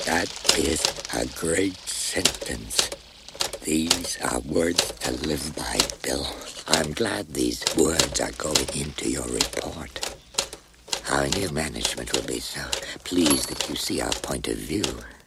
That is a great sentence. These are words to live by, Bill. I'm glad these words are going into your report. Our new management will be so pleased that you see our point of view.